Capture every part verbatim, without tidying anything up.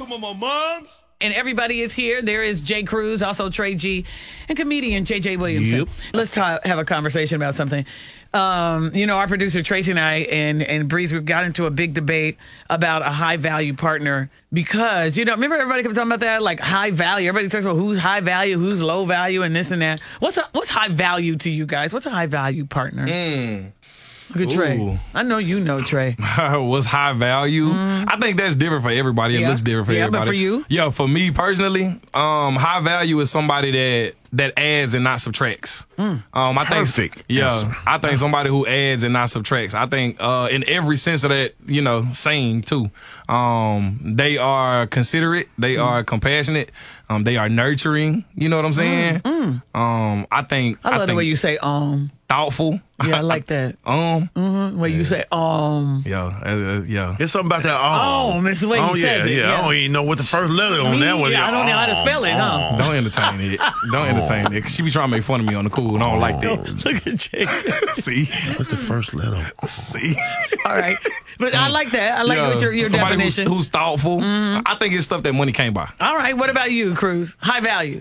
Some of my moms. And everybody is here. There is Jay Cruz, also Trey G, and comedian J J Williamson. Yep. Let's ta- have a conversation about something. Um, you know, our producer Tracy and I and, and Breeze, we got into a big debate about a high value partner because, you know, remember everybody kept talking about that? Like high value. Everybody talks about who's high value, who's low value, and this and that. What's a, what's high value to you guys? What's a high value partner? Mm. Look at Trey. Ooh. I know you know Trey. What's high value? Mm. I think that's different for everybody. It Yeah. looks different for yeah, everybody. But for you? Yeah, for me personally, um, high value is somebody that that adds and not subtracts. Mm. Um, I Perfect think, yeah, answer. I think somebody who adds and not subtracts. I think uh, in every sense of that, you know, saying too. Um, they are considerate. They mm. are compassionate. Um, they are nurturing. You know what I'm saying? Mm. Mm. Um, I think. I love I the think way you say um. Thoughtful. Yeah, I like that. um. Mm-hmm. Where you say um. Yeah. Uh, yeah. There's something about that. Oh, Um, it's the way he oh yeah, says it, yeah, yeah. I don't even know what the first letter on Me, that one. I don't know how to spell it, huh? Don't entertain it. Don't entertain it. 'Cause she be trying to make fun of me on the cool, and I don't like that. Look at J J. See? What's the first letter? See? All right. But I like that. I like Yeah. what your, your Somebody definition. Who's, who's thoughtful. Mm-hmm. I think it's stuff that money can't buy. All right. What about you, Cruz? High value.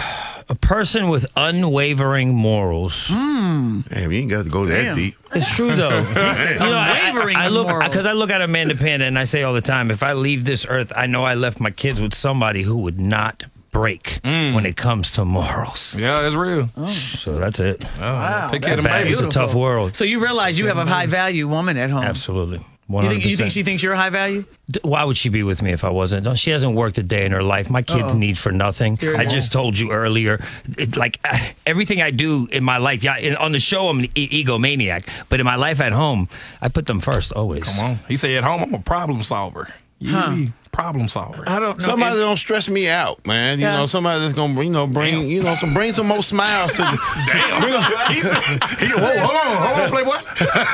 A person with unwavering morals. Mm. Damn, you ain't got to go that Damn. deep. It's true though. You know, I- Unwavering I, I look morals. because I look at Amanda Panda and I say all the time, if I leave this earth, I know I left my kids with somebody who would not break Mm. when it comes to morals. Yeah, that's real. So that's it. Wow, Take care of them that's babies. It's a beautiful. tough world. So you realize you have a high value woman at home. Absolutely. You one hundred think, you think percent. she thinks you're high value? D- Why would she be with me if I wasn't? No, she hasn't worked a day in her life. My kids Uh-oh. need for nothing. Here it I is. just told you earlier, it, like uh, everything I do in my life. Yeah, in, on the show I'm an e- egomaniac, but in my life at home, I put them first always. Come on. He said at home, I'm a problem solver. Yeah, Huh. problem solver. I don't know. Somebody It- don't stress me out, man. You Yeah. know, somebody that's gonna, you know, bring, you know, some bring some more smiles to the. Damn. he said, he, whoa, hold on, hold on, Playboy.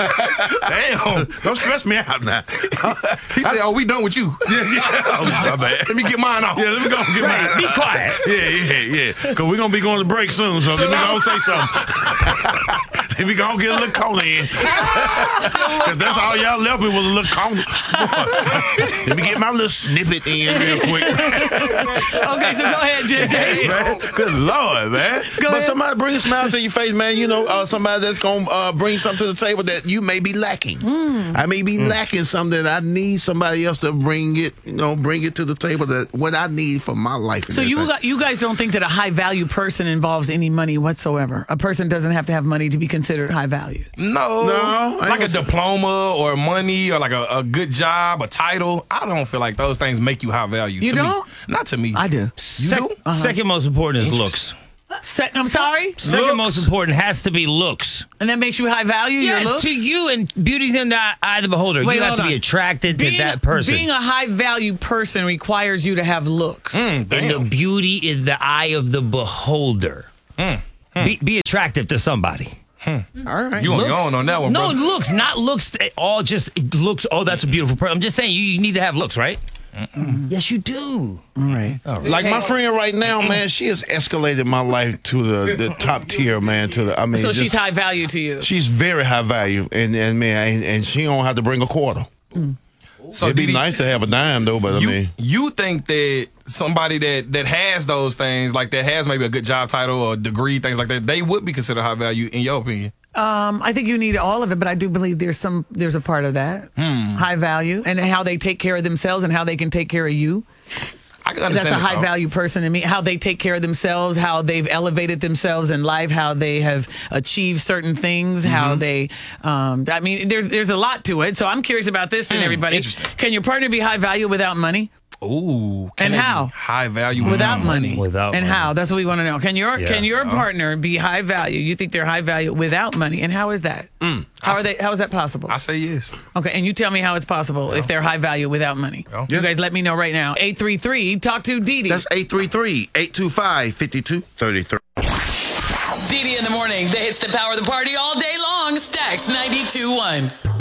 Damn. Don't stress me out now. He said, oh, we done with you. Yeah, yeah. Oh, my bad. Let me get mine off. Yeah, let me go get mine. Be quiet. Yeah, yeah, yeah. Because we're going to be going to break soon, so let me go say something. Let me go get a little corner in. Because that's all y'all left me was a little corner. Let me get my little snippet in real quick. Okay, so go ahead, J J. Man, good Lord, man. Go but ahead. somebody bring a smile to your face, man. You know, uh, somebody that's going to uh, bring something to the table that you may be lacking. Mm. I may be lacking something that I need somebody else to bring it, you know, bring it to the table that what I need for my life. and So you everything. got, you guys don't think that a high value person involves any money whatsoever? A person doesn't have to have money to be considered high value. No. No, I ain't Like gonna a say- diploma or money or like a, a good job, a title. I don't feel like those things make you high value. You to don't? Me. Not to me. I do. You Sec- do? Uh-huh. Second most important is looks. Se- I'm sorry? Second Looks? most important has to be looks. And that makes you high value, your Yes, looks? to you, and beauty's in the eye of the beholder. Wait, you have hold to be on. attracted being, to that person. Being a high value person requires you to have looks. Mm, and the damn. beauty is the eye of the beholder. Mm, Be, be attractive to somebody. All right. You on your own on that one, No, brother. looks, not looks. All just it looks. Oh, that's a beautiful person. I'm just saying you, you need to have looks, right? Mm-mm. Yes, you do. All right. Like my friend right now, man, she has escalated my life to the, the top tier, man. To the, I mean, So just- she's high value to you. she's very high value, and and man, and, and she don't have to bring a quarter. So It'd be Didi, nice to have a dime though, but I You, mean, you think that somebody that, that has those things, like that has maybe a good job title or degree, things like that, they would be considered high value in your opinion? Um, I think you need all of it, but I do believe there's some there's a part of that high value and how they take care of themselves and how they can take care of you. I can understand That's a it, high though. value person to me. How they take care of themselves, how they've elevated themselves in life, how they have achieved certain things, how they. Um, I mean, there's there's a lot to it. So I'm curious about this. Then everybody, interesting. can your partner be high value without money? Ooh. can And they be how? High value Without money. Without and money. how? That's what we want to know. Can your Yeah. can your partner be high value? You think they're high value without money? And how is that? how are they? How is that possible? I say yes. Okay, and you tell me how it's possible if they're high value without money. Yeah. You guys let me know right now. eight three three talk to Didi. that's eight three three, eight two five, five two three three. Didi in the morning. That hits the power of the party all day long. Stacks ninety-two point one.